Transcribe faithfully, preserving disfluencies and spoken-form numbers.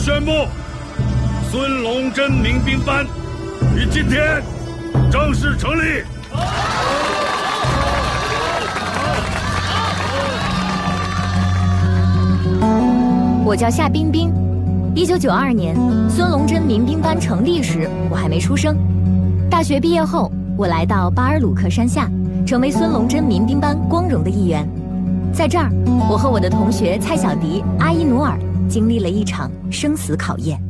宣布，孙龙真民兵班于今天正式成立。 我叫夏冰冰，一九九二年孙龙真民兵班成立时，我还没出生。大学毕业后，我来到巴尔鲁克山下，成为孙龙真民兵班光荣的一员。在这儿，我和我的同学蔡小迪、阿依努尔经历了一场生死考验。